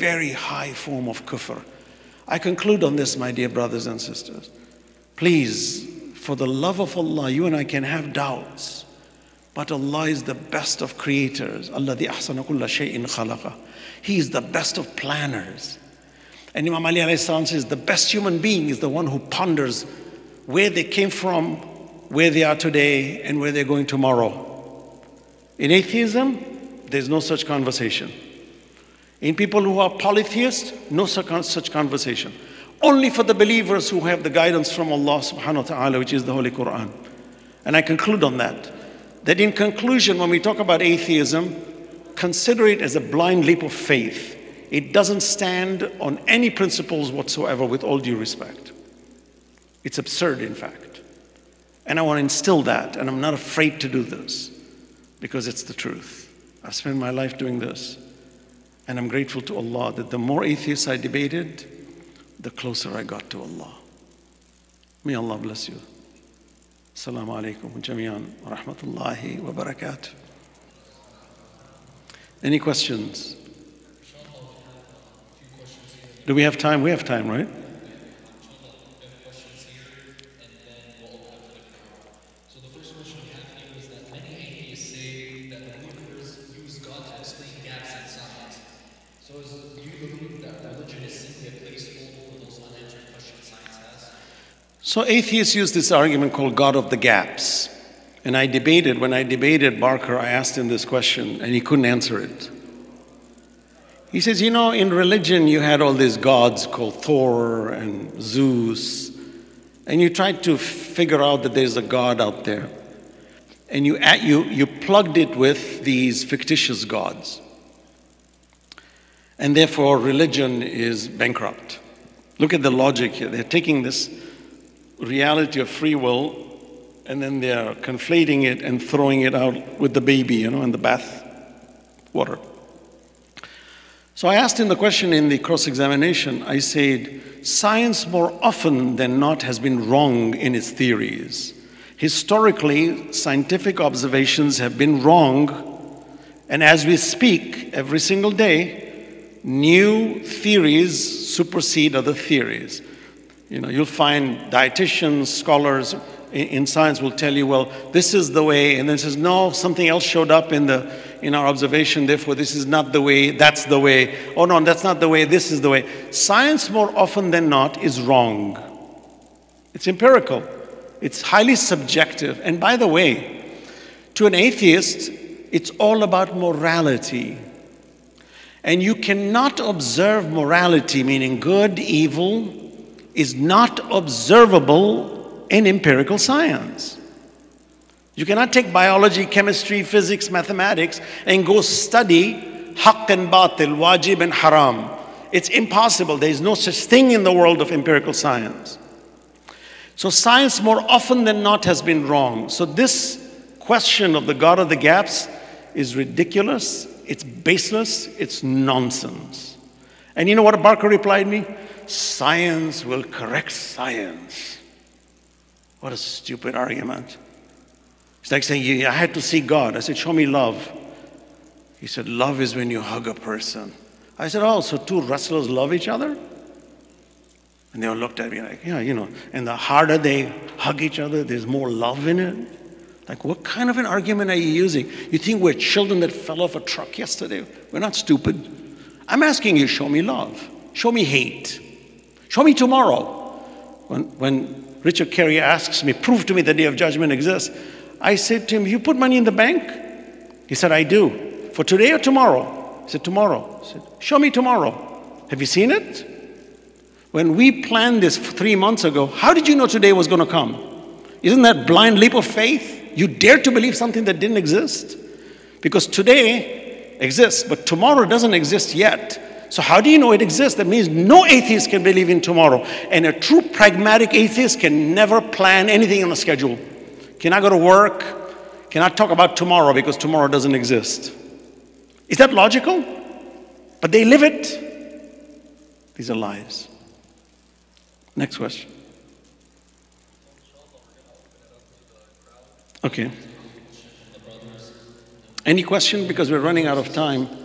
very high form of kufr. I conclude on this, my dear brothers and sisters. Please, for the love of Allah, you and I can have doubts, but Allah is the best of creators. Alladhi ahsana kulla shay'in khalaqa. He is the best of planners. And Imam Ali alayhi salam says the best human being is the one who ponders where they came from, where they are today, and where they're going tomorrow. In atheism, there's no such conversation. In people who are polytheists, no such conversation. Only for the believers who have the guidance from Allah subhanahu wa ta'ala, which is the Holy Quran. And I conclude on that. That in conclusion, when we talk about atheism, consider it as a blind leap of faith. It doesn't stand on any principles whatsoever, with all due respect. It's absurd, in fact. And I want to instill that, and I'm not afraid to do this, because it's the truth. I've spent my life doing this, and I'm grateful to Allah that the more atheists I debated, the closer I got to Allah. May Allah bless you. Assalamu alaikum jami'an wa rahmatullahi wa barakatuh. Any questions? Do we have time? We have time, right? So atheists use this argument called God of the gaps. And when I debated Barker, I asked him this question and he couldn't answer it. He says, you know, in religion you had all these gods called Thor and Zeus, and you tried to figure out that there's a God out there. And you plugged it with these fictitious gods. And therefore religion is bankrupt. Look at the logic here. They're taking this reality of free will, and then they're conflating it and throwing it out with the baby, in the bath water. So I asked him the question in the cross-examination. I said, science more often than not has been wrong in its theories. Historically, scientific observations have been wrong, and as we speak every single day, new theories supersede other theories. You'll find dietitians, scholars in science will tell you, well, this is the way, and then says, no, something else showed up in our observation, therefore this is not the way, that's the way. Oh no, that's not the way, this is the way. Science more often than not is wrong. It's empirical. It's highly subjective. And by the way, to an atheist, it's all about morality. And you cannot observe morality, meaning good, evil, is not observable in empirical science. You cannot take biology, chemistry, physics, mathematics and go study haqq and batil, wajib and haram. It's impossible. There is no such thing in the world of empirical science. So science more often than not has been wrong. So this question of the God of the gaps is ridiculous, it's baseless, it's nonsense. And you know what Barker replied me? Science will correct science. What a stupid argument. It's like saying, I had to see God. I said, show me love. He said, love is when you hug a person. I said, oh, so two wrestlers love each other? And they all looked at me like, yeah, and the harder they hug each other, there's more love in it. Like, what kind of an argument are you using? You think we're children that fell off a truck yesterday? We're not stupid. I'm asking you, show me love. Show me hate. Show me tomorrow. When Richard Carey asks me, prove to me the day of judgment exists, I said to him, you put money in the bank? He said, I do. For today or tomorrow? I said, tomorrow. I said, show me tomorrow. Have you seen it? When we planned this 3 months ago, how did you know today was going to come? Isn't that blind leap of faith? You dare to believe something that didn't exist? Because today exists, but tomorrow doesn't exist yet. So how do you know it exists? That means no atheist can believe in tomorrow. And a true pragmatic atheist can never plan anything on a schedule. Cannot go to work, cannot talk about tomorrow because tomorrow doesn't exist. Is that logical? But they live it. These are lies. Next question. Okay. Any question? Because we're running out of time.